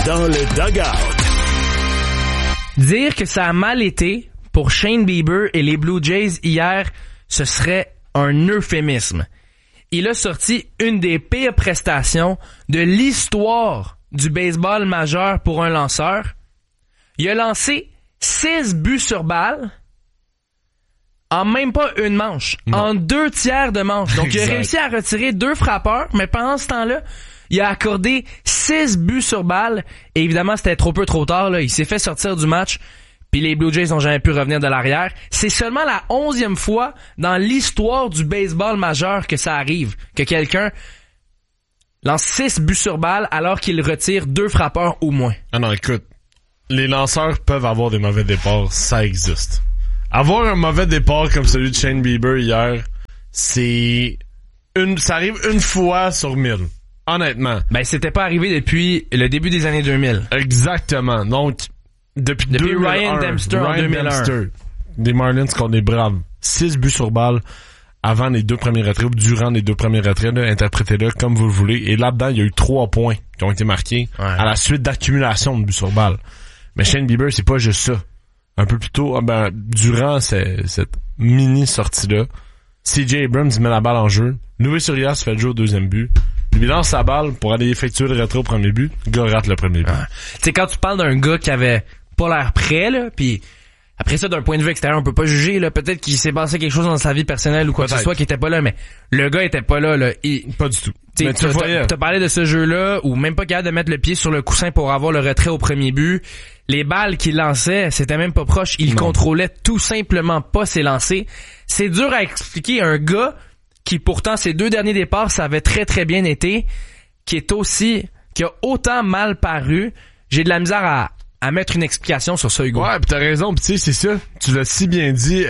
Dans le dugout. Dire que ça a mal été pour Shane Bieber et les Blue Jays hier, ce serait un euphémisme. Il a sorti une des pires prestations de l'histoire du baseball majeur pour un lanceur. Il a lancé 6 buts sur balle en même pas une manche, en 2 tiers de manche. Donc, il a réussi à retirer 2 frappeurs, mais pendant ce temps-là, il a accordé 6 buts sur balle. Et évidemment, c'était trop tard. Là. Il s'est fait sortir du match. Puis les Blue Jays n'ont jamais pu revenir de l'arrière. C'est seulement la 11e fois dans l'histoire du baseball majeur que ça arrive. Que quelqu'un lance 6 buts sur balle alors qu'il retire 2 frappeurs au moins. Ah non, écoute. Les lanceurs peuvent avoir des mauvais départs. Ça existe. Avoir un mauvais départ comme celui de Shane Bieber hier, ça arrive une fois sur 1000. Honnêtement. Ben, c'était pas arrivé depuis le début des années 2000. Exactement. Donc, depuis 2001, Ryan Dempster en 2001. Des Marlins contre les Braves. 6 buts sur balle avant les 2 premiers retraits, ou durant les 2 premiers retraits, là, interprétez-le comme vous le voulez. Et là-dedans, il y a eu 3 points qui ont été marqués à la suite d'accumulation de buts sur balle. Mais Shane Bieber, c'est pas juste ça. Un peu plus tôt, durant cette mini-sortie-là, C.J. Abrams met la balle en jeu. Luis Urias fait le jeu au 2e but. Lui lance sa balle pour aller effectuer le retrait au premier but. Le gars rate le premier but. Tu sais, quand tu parles d'un gars qui avait pas l'air prêt, là, pis après ça, d'un point de vue extérieur, on peut pas juger, là. Peut-être qu'il s'est passé quelque chose dans sa vie personnelle ou quoi que ce soit qui était pas là, mais le gars était pas là, là. Pas du tout. T'as parlé de ce jeu-là, où même pas capable de mettre le pied sur le coussin pour avoir le retrait au premier but. Les balles qu'il lançait, c'était même pas proche. Il contrôlait tout simplement pas ses lancers. C'est dur à expliquer à un gars qui, pourtant, ses 2 derniers départs, ça avait très très bien été, qui a autant mal paru. J'ai de la misère à mettre une explication sur ça, Hugo. Ouais, pis t'as raison, pis tu sais, c'est ça. Tu l'as si bien dit,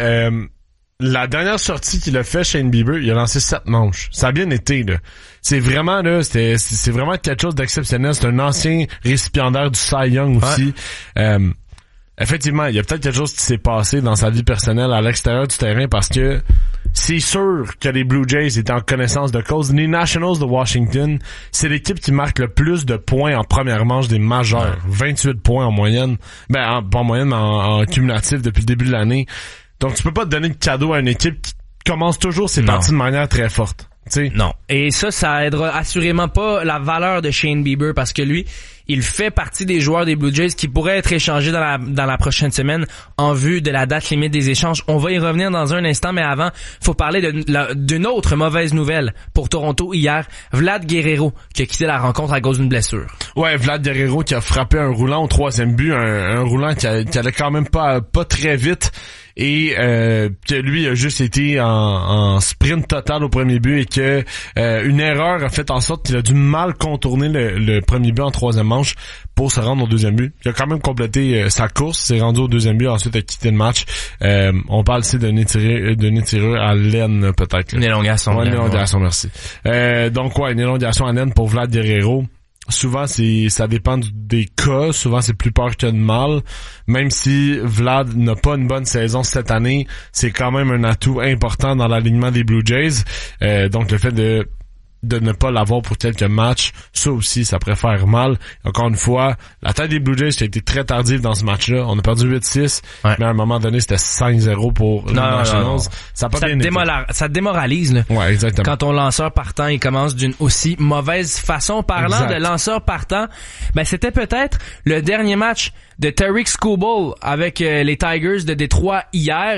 la dernière sortie qu'il a fait, Shane Bieber, il a lancé 7 manches. Ça a bien été, là. C'est vraiment, là, c'est vraiment quelque chose d'exceptionnel. C'est un ancien récipiendaire du Cy Young aussi. Effectivement, il y a peut-être quelque chose qui s'est passé dans sa vie personnelle à l'extérieur du terrain parce que c'est sûr que les Blue Jays étaient en connaissance de cause. Les Nationals de Washington, c'est l'équipe qui marque le plus de points en première manche des majeurs. 28 points en moyenne. Pas en moyenne, mais en cumulatif depuis le début de l'année. Donc, tu peux pas te donner de cadeau à une équipe qui commence toujours ses parties de manière très forte. T'sais. Non. Et ça aidera assurément pas la valeur de Shane Bieber parce que lui, il fait partie des joueurs des Blue Jays qui pourraient être échangés dans la prochaine semaine en vue de la date limite des échanges. On va y revenir dans un instant, mais avant, faut parler d'une autre mauvaise nouvelle pour Toronto hier. Vlad Guerrero qui a quitté la rencontre à cause d'une blessure. Ouais, Vlad Guerrero qui a frappé un roulant au 3e but, un roulant qui allait quand même pas très vite. Et que lui a juste été en sprint total au premier but et que une erreur a fait en sorte qu'il a du mal contourner le premier but en 3e manche pour se rendre au 2e but. Il a quand même complété sa course, s'est rendu au 2e but, ensuite a quitté le match. On parle ici d'une étirure à l'aine peut-être. Une élongation. Ouais, une élongation, merci. Donc une élongation à l'aine pour Vlad Guerrero. Souvent, ça dépend des cas. Souvent, c'est plus peur que de mal. Même si Vlad n'a pas une bonne saison cette année, c'est quand même un atout important dans l'alignement des Blue Jays. Donc, le fait de ne pas l'avoir pour quelques matchs, ça aussi, ça pourrait faire mal. Encore une fois, la tête des Blue Jays a été très tardive dans ce match-là. On a perdu 8-6, mais à un moment donné, c'était 5-0 pour les Nationals. Ça te démoralise, là. Ouais, exactement. Quand ton lanceur partant, il commence d'une aussi mauvaise façon. Parlant de lanceur partant, c'était peut-être le dernier match de Tarik Skubal avec les Tigers de Détroit hier.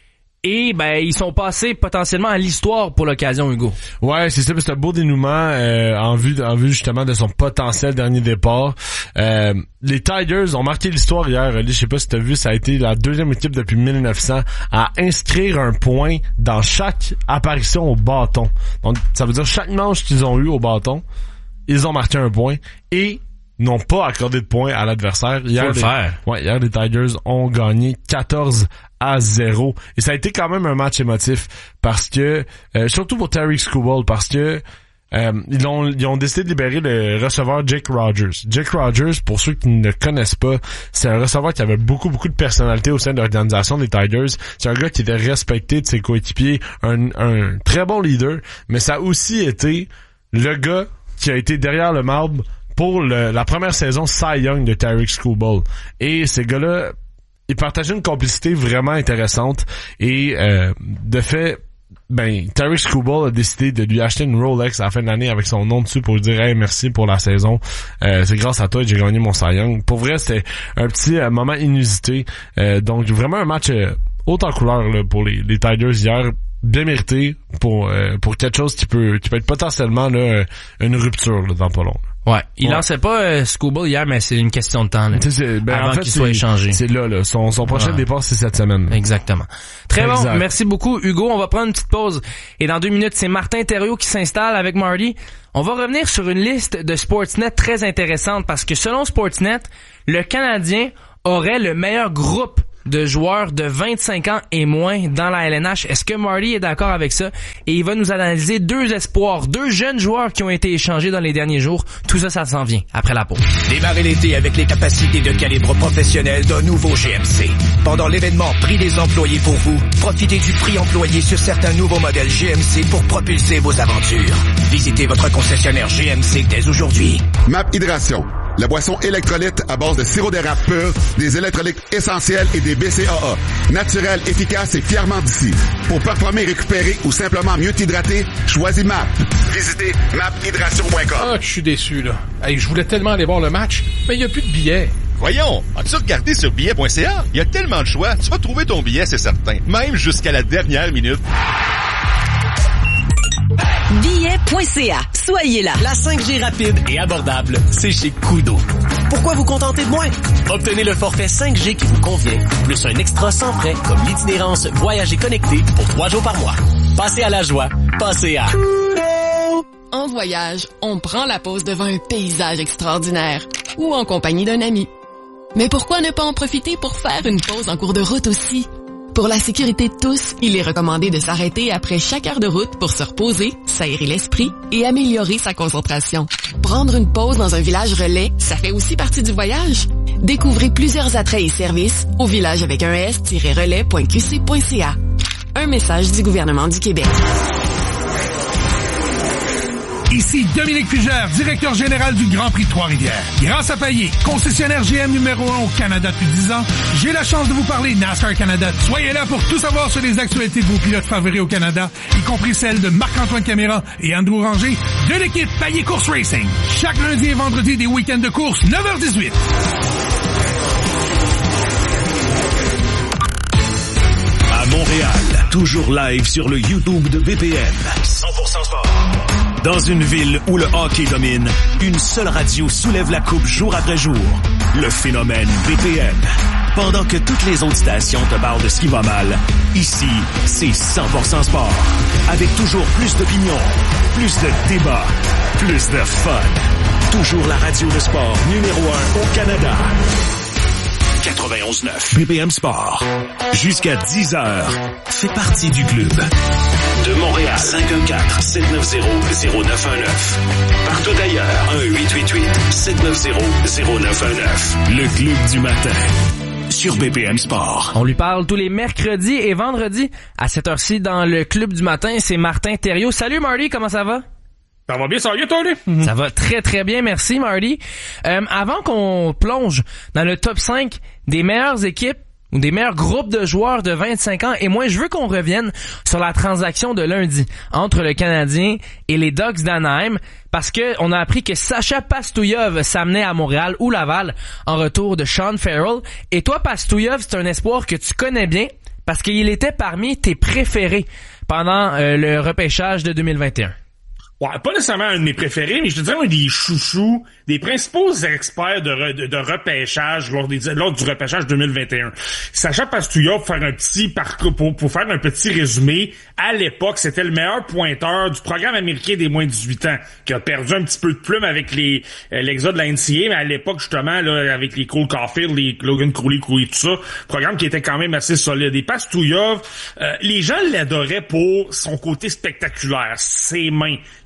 Et ils sont passés potentiellement à l'histoire pour l'occasion, Hugo. Ouais, c'est ça, c'est un beau dénouement en vue justement de son potentiel dernier départ. Les Tigers ont marqué l'histoire hier. Je sais pas si tu as vu, ça a été la 2e équipe depuis 1900 à inscrire un point dans chaque apparition au bâton. Donc ça veut dire chaque manche qu'ils ont eu au bâton, ils ont marqué un point et n'ont pas accordé de points à l'adversaire. Hier, les Tigers ont gagné 14-0. Et ça a été quand même un match émotif parce que, surtout pour Tarik Skubal, parce que ils ont décidé de libérer le receveur Jake Rogers. Jake Rogers, pour ceux qui ne le connaissent pas, c'est un receveur qui avait beaucoup de personnalité au sein de l'organisation des Tigers. C'est un gars qui était respecté de ses coéquipiers, un très bon leader, mais ça a aussi été le gars qui a été derrière le marbre pour la première saison Cy Young de Tarik Skubal. Et ces gars-là, ils partageaient une complicité vraiment intéressante et de fait, Tarik Skubal a décidé de lui acheter une Rolex à la fin de l'année avec son nom dessus pour lui dire hey, merci pour la saison. C'est grâce à toi que j'ai gagné mon Cy Young. Pour vrai, c'était un petit moment inusité. Donc vraiment un match haut en couleur là, pour les Tigers hier. Bien mérité pour quelque chose qui peut être potentiellement là, une rupture là, dans pas long. Ouais, il lançait pas Skubal hier, mais c'est une question de temps là, avant en fait, qu'il soit échangé. C'est là. Son prochain départ, c'est cette semaine. Exactement. Très bon, merci beaucoup Hugo. On va prendre une petite pause. Et dans 2 minutes, c'est Martin Thériault qui s'installe avec Marty. On va revenir sur une liste de Sportsnet très intéressante parce que selon Sportsnet, le Canadien aurait le meilleur groupe de joueurs de 25 ans et moins dans la LNH. Est-ce que Marty est d'accord avec ça? Et il va nous analyser 2 espoirs, 2 jeunes joueurs qui ont été échangés dans les derniers jours. Tout ça, ça s'en vient après la pause. Démarrez l'été avec les capacités de calibre professionnel d'un nouveau GMC. Pendant l'événement Prix des employés pour vous, profitez du prix employé sur certains nouveaux modèles GMC pour propulser vos aventures. Visitez votre concessionnaire GMC dès aujourd'hui. MAP Hydration. La boisson électrolyte à base de sirop d'érable pur, des électrolytes essentiels et des BCAA. Naturel, efficace et fièrement d'ici. Pour performer, récupérer ou simplement mieux t'hydrater, choisis MAP. Visitez maphydration.com. Ah, je suis déçu, là. Hey, je voulais tellement aller voir le match, mais il n'y a plus de billets. Voyons, as-tu regardé sur billet.ca? Il y a tellement de choix, tu vas trouver ton billet, c'est certain. Même jusqu'à la dernière minute. Billet.ca. Soyez là. La 5G rapide et abordable, c'est chez Koodo. Pourquoi vous contenter de moins? Obtenez le forfait 5G qui vous convient, plus un extra sans frais comme l'itinérance Voyager connecté pour 3 jours par mois. Passez à la joie. Passez à Koodo. En voyage, on prend la pause devant un paysage extraordinaire ou en compagnie d'un ami. Mais pourquoi ne pas en profiter pour faire une pause en cours de route aussi? Pour la sécurité de tous, il est recommandé de s'arrêter après chaque heure de route pour se reposer, s'aérer l'esprit et améliorer sa concentration. Prendre une pause dans un village relais, ça fait aussi partie du voyage. Découvrez plusieurs attraits et services au village avec un s-relais.qc.ca. Un message du gouvernement du Québec. Ici Dominique Fugère, directeur général du Grand Prix de Trois-Rivières. Grâce à Payet, concessionnaire GM numéro 1 au Canada depuis 10 ans, j'ai la chance de vous parler NASCAR Canada. Soyez là pour tout savoir sur les actualités de vos pilotes favoris au Canada, y compris celles de Marc-Antoine Caméra et Andrew Ranger de l'équipe Payet Course Racing. Chaque lundi et vendredi des week-ends de course, 9h18. À Montréal, toujours live sur le YouTube de BPM. 100% sport. Dans une ville où le hockey domine, une seule radio soulève la coupe jour après jour. Le phénomène BPM. Pendant que toutes les autres stations te parlent de ce qui va mal, ici, c'est 100% sport. Avec toujours plus d'opinions, plus de débats, plus de fun. Toujours la radio de sport numéro 1 au Canada. 91.9 BPM Sport. Jusqu'à 10h. Fais partie du club. De Montréal, 514-790-0919. Partout ailleurs, 1-888-790-0919. Le club du matin. Sur BPM Sport. On lui parle tous les mercredis et vendredis à cette heure-ci dans le club du matin. C'est Martin Thériault. Salut Marty, comment ça va? Ça va bien, ça va bien, toi, Ça va très très bien, merci Marty. Avant qu'on plonge dans le top 5 des meilleures équipes ou des meilleurs groupes de joueurs de 25 ans et moins, je veux qu'on revienne sur la transaction de lundi entre le Canadien et les Ducks d'Anaheim parce que on a appris que Sacha Pastouillev s'amenait à Montréal ou Laval en retour de Sean Farrell. Et toi, Pastouillev, c'est un espoir que tu connais bien parce qu'il était parmi tes préférés pendant le repêchage de 2021. Ouais, pas nécessairement un de mes préférés, mais je te dirais un des chouchous, des principaux experts de repêchage lors du repêchage 2021. Sacha Pastouillev, pour faire un petit parcours, pour faire un petit résumé, à l'époque, c'était le meilleur pointeur du programme américain des moins de 18 ans, qui a perdu un petit peu de plume avec l'exode de la NCAA, mais à l'époque, justement, là, avec les Cole Caulfield, les Logan Cooley, tout ça, programme qui était quand même assez solide. Et Pastouillev, les gens l'adoraient pour son côté spectaculaire, ses mains,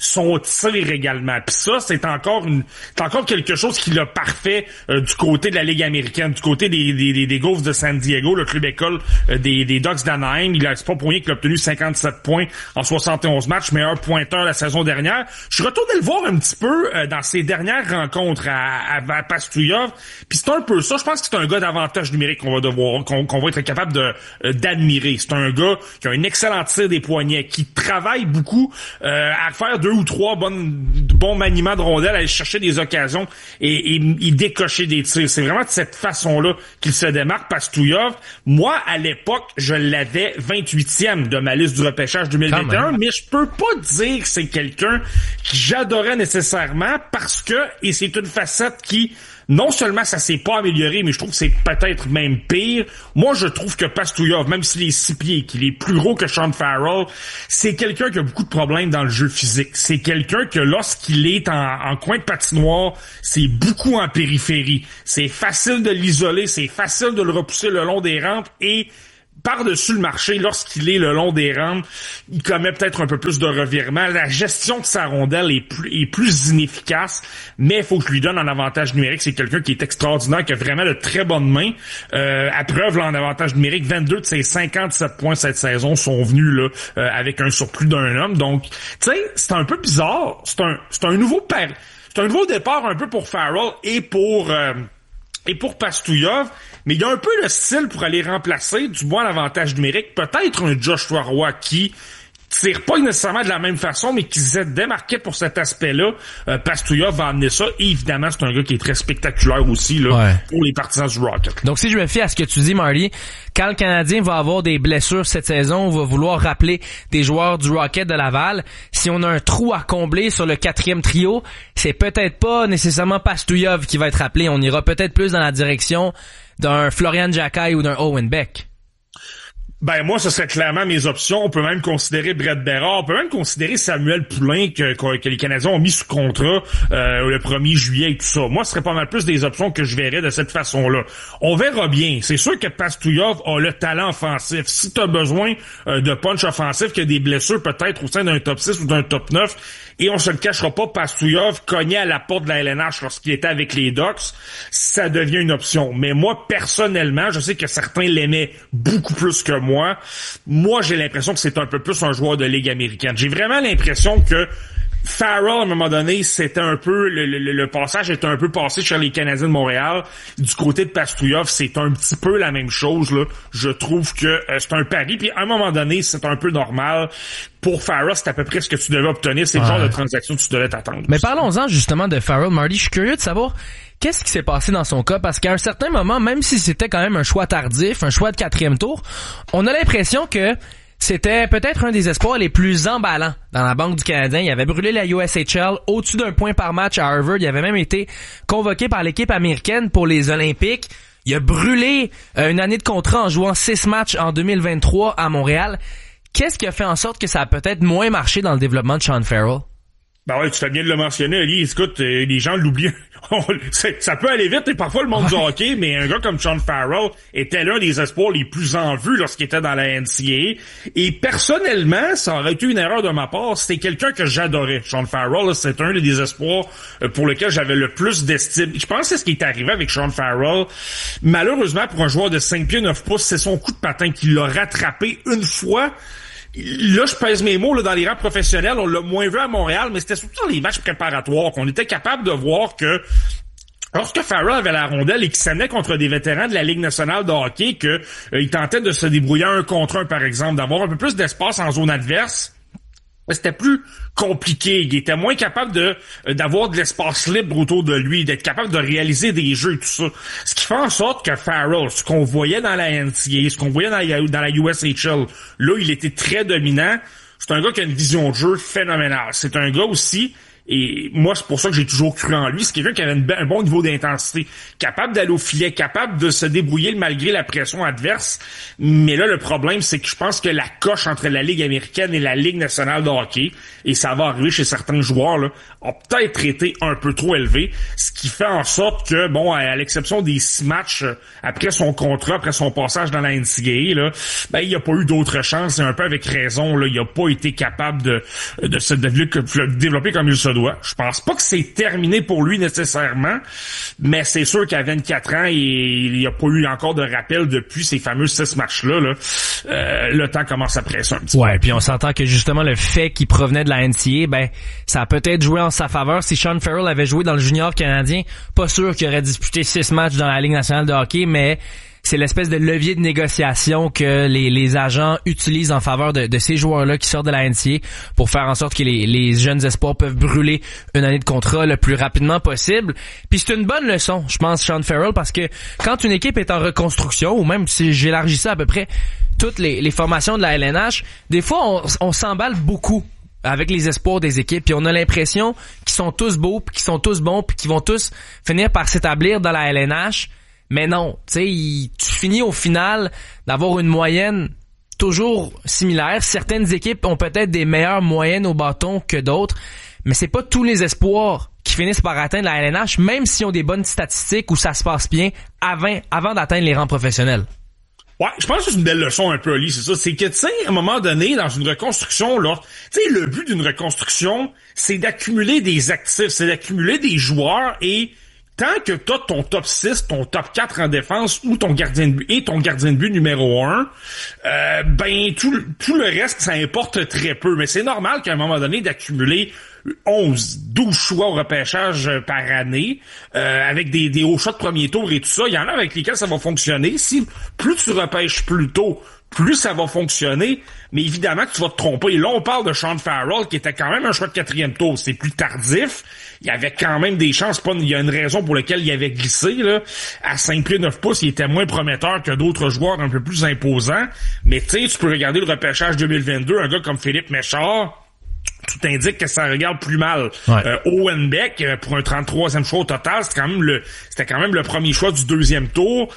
son tir également. Puis ça, c'est encore quelque chose qui l'a parfait du côté de la Ligue américaine, du côté des Wolves de San Diego, le club école des Ducks d'Anaheim. C'est pas pour rien qu'il a obtenu 57 points en 71 matchs, meilleur pointeur la saison dernière. Je suis retourné le voir un petit peu dans ses dernières rencontres à Pastouillov. Puis c'est un peu ça. Je pense que c'est un gars d'avantage numérique qu'on va être capable d'admirer. C'est un gars qui a un excellent tir des poignets, qui travaille beaucoup à faire 2 ou 3 bons maniements de rondelles, aller chercher des occasions et décocher des tirs. C'est vraiment de cette façon-là qu'il se démarque, Pastouillov. Moi, à l'époque, je l'avais 28e de ma liste du repêchage 2021, mais je peux pas dire que c'est quelqu'un que j'adorais nécessairement parce que, et c'est une facette qui, non seulement ça s'est pas amélioré, mais je trouve que c'est peut-être même pire. Moi, je trouve que Pastouillov, même s'il est 6 pieds, qu'il est plus gros que Sean Farrell, c'est quelqu'un qui a beaucoup de problèmes dans le jeu physique. C'est quelqu'un que lorsqu'il est en coin de patinoire, c'est beaucoup en périphérie. C'est facile de l'isoler, c'est facile de le repousser le long des rampes et par-dessus le marché, lorsqu'il est le long des rampes, il commet peut-être un peu plus de revirements. La gestion de sa rondelle est plus inefficace, mais il faut que je lui donne un avantage numérique. C'est quelqu'un qui est extraordinaire, qui a vraiment de très bonnes mains. À preuve, là, en avantage numérique, 22 de ses 57 points cette saison sont venus là avec un surplus d'un homme. Donc, tu sais, c'est un peu bizarre. C'est un nouveau départ un peu pour Farrell et pour Pastouillov, mais il y a un peu le style pour aller remplacer, du moins l'avantage numérique, peut-être un Joshua Roy qui tire pas nécessairement de la même façon, mais qui s'est démarqué pour cet aspect-là. Pastouillov va amener ça, et évidemment, c'est un gars qui est très spectaculaire aussi là pour les partisans du Rocket. Donc, si je me fie à ce que tu dis, Marty, quand le Canadien va avoir des blessures cette saison, on va vouloir rappeler des joueurs du Rocket de Laval. Si on a un trou à combler sur le 4e trio, c'est peut-être pas nécessairement Pastouillov qui va être rappelé. On ira peut-être plus dans la direction d'un Florian Jacquet ou d'un Owen Beck. Ben moi, ce serait clairement mes options. On peut même considérer Brett Bérard. On peut même considérer Samuel Poulain que les Canadiens ont mis sous contrat le 1er juillet et tout ça. Moi, ce serait pas mal plus des options que je verrais de cette façon-là. On verra bien. C'est sûr que Pastouillov a le talent offensif. Si tu as besoin de punch offensif, qu'il y a des blessures peut-être au sein d'un top 6 ou d'un top 9, et on se le cachera pas, Pastouillov cognait à la porte de la LNH lorsqu'il était avec les Ducks, ça devient une option. Mais moi, personnellement, je sais que certains l'aimaient beaucoup plus que moi. Moi, j'ai l'impression que c'est un peu plus un joueur de Ligue américaine. J'ai vraiment l'impression que Farrell, à un moment donné, c'était un peu le passage était un peu passé chez les Canadiens de Montréal. Du côté de Pastouillov, c'est un petit peu la même chose là. Je trouve que c'est un pari, puis à un moment donné, c'est un peu normal. Pour Farrell, c'est à peu près ce que tu devais obtenir, c'est le genre de transaction que tu devais t'attendre. Mais parlons-en justement de Farrell, Marty. Je suis curieux de savoir qu'est-ce qui s'est passé dans son cas, parce qu'à un certain moment, même si c'était quand même un choix tardif, un choix de 4e tour, on a l'impression que c'était peut-être un des espoirs les plus emballants dans la Banque du Canadien. Il avait brûlé la USHL au-dessus d'un point par match à Harvard. Il avait même été convoqué par l'équipe américaine pour les Olympiques. Il a brûlé une année de contrat en jouant 6 matchs en 2023 à Montréal. Qu'est-ce qui a fait en sorte que ça a peut-être moins marché dans le développement de Sean Farrell? Ben ouais, tu fais bien de le mentionner, Ali. Écoute, les gens l'oublient. Ça peut aller vite, et parfois le monde du hockey, mais un gars comme Sean Farrell était l'un des espoirs les plus en vue lorsqu'il était dans la NCAA. Et personnellement, ça aurait été une erreur de ma part. C'était quelqu'un que j'adorais. Sean Farrell, c'est un des espoirs pour lequel j'avais le plus d'estime. Je pense que c'est ce qui est arrivé avec Sean Farrell. Malheureusement, pour un joueur de 5 pieds 9 pouces, c'est son coup de patin qui l'a rattrapé une fois. Là, je pèse mes mots, là, dans les rangs professionnels, on l'a moins vu à Montréal, mais c'était surtout dans les matchs préparatoires qu'on était capable de voir que lorsque Farrell avait la rondelle et qu'il s'amenait contre des vétérans de la Ligue nationale de hockey, que il tentait de se débrouiller 1 contre 1, par exemple, d'avoir un peu plus d'espace en zone adverse, c'était plus compliqué. Il était moins capable d'avoir de l'espace libre autour de lui, d'être capable de réaliser des jeux et tout ça. Ce qui fait en sorte que Farrell, ce qu'on voyait dans la NCAA, ce qu'on voyait dans la USHL, là, il était très dominant. C'est un gars qui a une vision de jeu phénoménale. C'est un gars aussi, Et moi, c'est pour ça que j'ai toujours cru en lui. C'est quelqu'un qui avait un bon niveau d'intensité, capable d'aller au filet, capable de se débrouiller malgré la pression adverse. Mais là, le problème, c'est que je pense que la coche entre la Ligue américaine et la Ligue nationale de hockey, et ça va arriver chez certains joueurs, là, a peut-être été un peu trop élevé, ce qui fait en sorte que, bon, à l'exception des 6 matchs après son contrat, après son passage dans la NCAA, là, ben, il n'y a pas eu d'autre chance, et un peu avec raison, là, il n'a pas été capable de se développer comme il se doit. Je pense pas que c'est terminé pour lui nécessairement, mais c'est sûr qu'à 24 ans, il n'y a pas eu encore de rappel depuis ces fameux 6 matchs-là, là. Le temps commence à presser un petit peu. Ouais, puis on s'entend que justement le fait qu'il provenait de la NCAA, ben, ça a peut-être joué en sa faveur. Si Sean Farrell avait joué dans le junior canadien, pas sûr qu'il aurait disputé 6 matchs dans la Ligue nationale de hockey, mais c'est l'espèce de levier de négociation que les agents utilisent en faveur de ces joueurs-là qui sortent de la NCAA pour faire en sorte que les jeunes espoirs peuvent brûler une année de contrat le plus rapidement possible. Puis c'est une bonne leçon, je pense, Sean Farrell, parce que quand une équipe est en reconstruction, ou même si j'élargis ça à peu près toutes les formations de la LNH, des fois on s'emballe beaucoup avec les espoirs des équipes, puis on a l'impression qu'ils sont tous beaux, puis qu'ils sont tous bons, puis qu'ils vont tous finir par s'établir dans la LNH. Mais non, tu sais, tu finis au final d'avoir une moyenne toujours similaire. Certaines équipes ont peut-être des meilleures moyennes au bâton que d'autres, mais c'est pas tous les espoirs qui finissent par atteindre la LNH, même s'ils ont des bonnes statistiques où ça se passe bien avant d'atteindre les rangs professionnels. Ouais, je pense que c'est une belle leçon un peu, Ali, c'est ça. C'est que, tu sais, à un moment donné, dans une reconstruction, là, tu sais, le but d'une reconstruction, c'est d'accumuler des actifs, c'est d'accumuler des joueurs, et tant que t'as ton top 6, ton top 4 en défense ou ton gardien de but et ton gardien de but numéro 1, ben tout le reste, ça importe très peu. Mais c'est normal qu'à un moment donné, d'accumuler 12 choix au repêchage par année, avec des hauts shots de premier tour et tout ça. Il y en a avec lesquels ça va fonctionner. Si plus tu repêches plus tôt, plus ça va fonctionner, mais évidemment que tu vas te tromper. Et là, on parle de Sean Farrell, qui était quand même un choix de 4e tour. C'est plus tardif. Il y avait quand même des chances. Il y a une raison pour laquelle il avait glissé, là. À 5 pieds 9 pouces, il était moins prometteur que d'autres joueurs un peu plus imposants. Mais tu sais, tu peux regarder le repêchage 2022, un gars comme Philippe Méchard, tout indique que ça regarde plus mal. Ouais. Owen Beck, pour un 33e choix au total, c'était quand même le premier choix du 2e tour.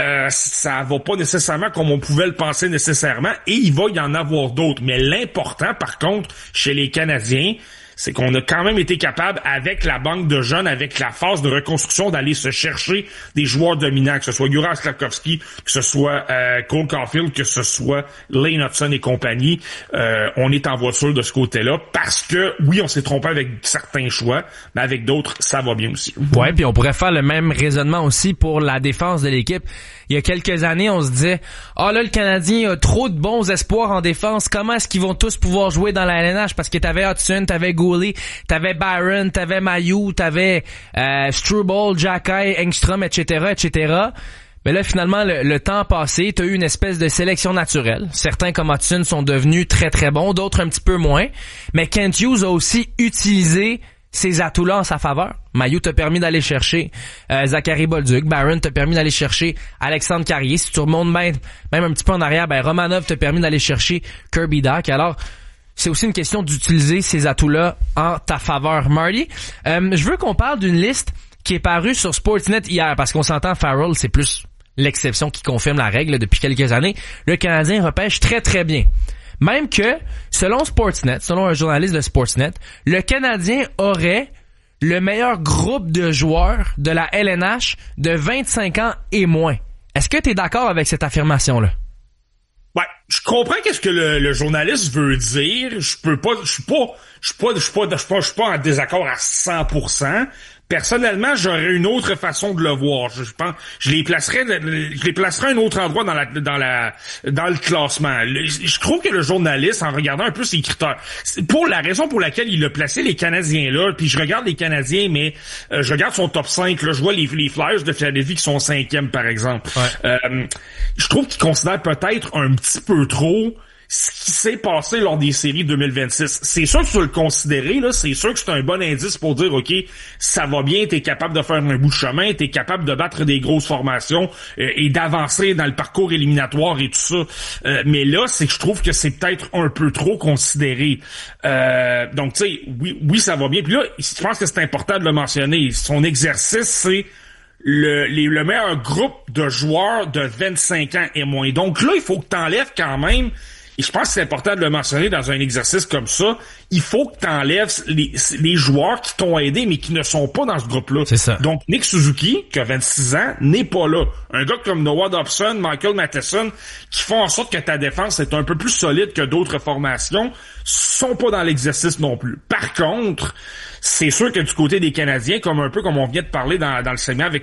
Ça va pas nécessairement comme on pouvait le penser nécessairement, et il va y en avoir d'autres. Mais l'important, par contre, chez les Canadiens, c'est qu'on a quand même été capable, avec la banque de jeunes, avec la phase de reconstruction, d'aller se chercher des joueurs dominants, que ce soit Juraj Slafkovský, que ce soit Cole Caulfield, que ce soit Lane Hudson et compagnie. On est en voiture de ce côté-là, parce que, oui, on s'est trompé avec certains choix, mais avec d'autres, ça va bien aussi. Ouais, puis on pourrait faire le même raisonnement aussi pour la défense de l'équipe. Il y a quelques années, on se disait, là, le Canadien a trop de bons espoirs en défense. Comment est-ce qu'ils vont tous pouvoir jouer dans la LNH? Parce que t'avais Hudson, t'avais Gooley, t'avais Byron, t'avais Mailloux, t'avais Struble, Jacky, Engstrom, etc. Mais là, finalement, le temps passé, t'as eu une espèce de sélection naturelle. Certains, comme Hudson, sont devenus très, très bons, d'autres un petit peu moins. Mais Kent Hughes a aussi utilisé ces atouts-là en sa faveur. Mailloux t'a permis d'aller chercher Zachary Bolduc. Byron t'a permis d'aller chercher Alexandre Carrier. Si tu remontes même un petit peu en arrière, Romanov t'a permis d'aller chercher Kirby Dach. Alors, c'est aussi une question d'utiliser ces atouts-là en ta faveur. Marty, je veux qu'on parle d'une liste qui est parue sur Sportsnet hier, parce qu'on s'entend, Farrell, c'est plus l'exception qui confirme la règle depuis quelques années. Le Canadien repêche très, très bien. Même que, selon Sportsnet, selon un journaliste de Sportsnet, le Canadien aurait le meilleur groupe de joueurs de la LNH de 25 ans et moins. Est-ce que tu es d'accord avec cette affirmation-là? Ouais, je comprends qu'est-ce que le journaliste veut dire. Je suis pas en désaccord à 100%. Personnellement, j'aurais une autre façon de le voir. Je pense, je les placerais à un autre endroit dans le classement. Je trouve que le journaliste, en regardant un peu ses critères, pour la raison pour laquelle il a placé les Canadiens là, puis je regarde les Canadiens, mais je regarde son top 5, là, je vois les Flyers de Philadelphie qui sont 5e, par exemple. Ouais. Je trouve qu'il considère peut-être un petit peu trop ce qui s'est passé lors des séries 2026. C'est sûr que tu dois le considérer, là. C'est sûr que c'est un bon indice pour dire, OK, ça va bien, t'es capable de faire un bout de chemin, t'es capable de battre des grosses formations et d'avancer dans le parcours éliminatoire et tout ça. Mais là, c'est que je trouve que c'est peut-être un peu trop considéré. Donc, tu sais, oui, ça va bien. Puis là, je pense que c'est important de le mentionner. Son exercice, c'est le meilleur groupe de joueurs de 25 ans et moins. Donc là, il faut que t'enlèves quand même. Et je pense que c'est important de le mentionner dans un exercice comme ça. Il faut que tu enlèves les joueurs qui t'ont aidé, mais qui ne sont pas dans ce groupe-là. C'est ça. Donc, Nick Suzuki, qui a 26 ans, n'est pas là. Un gars comme Noah Dobson, Michael Matheson, qui font en sorte que ta défense est un peu plus solide que d'autres formations, sont pas dans l'exercice non plus. Par contre, c'est sûr que du côté des Canadiens, comme on vient de parler dans le segment avec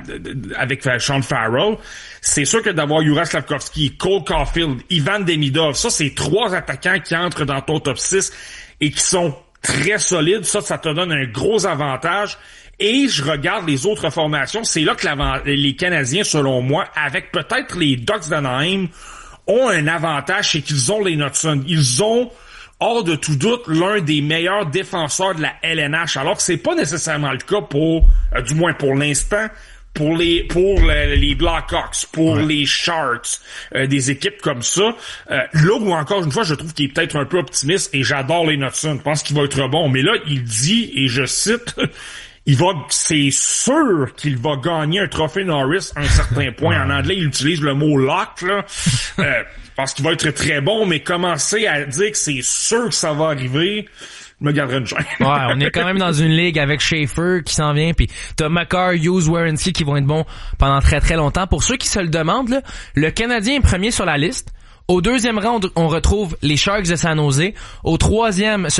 Sean Farrell, c'est sûr que d'avoir Juraj Slafkovský, Cole Caulfield, Ivan Demidov, ça, c'est 3 attaquants qui entrent dans ton top 6 et qui sont très solides. Ça te donne un gros avantage. Et je regarde les autres formations. C'est là que les Canadiens, selon moi, avec peut-être les Ducks d'Anaheim, ont un avantage, c'est qu'ils ont les Knudsen. Ils ont, hors de tout doute, l'un des meilleurs défenseurs de la LNH, alors que c'est pas nécessairement le cas pour, du moins pour l'instant, pour les Blackhawks, pour les Sharks, des équipes comme ça. Là où encore une fois, je trouve qu'il est peut-être un peu optimiste et j'adore les Knudsen. Je pense qu'il va être bon. Mais là, il dit, et je cite, c'est sûr qu'il va gagner un trophée Norris à un certain point. En anglais, il utilise le mot lock, là. Parce qu'il va être très bon, mais commencer à dire que c'est sûr que ça va arriver, je me garderai une chaîne. Ouais, on est quand même dans une ligue avec Schaefer qui s'en vient, puis t'as Makar, Hughes, Werenski qui vont être bons pendant très très longtemps. Pour ceux qui se le demandent, là, le Canadien est premier sur la liste. Au deuxième rang, on retrouve les Sharks de San Jose. Au troisième,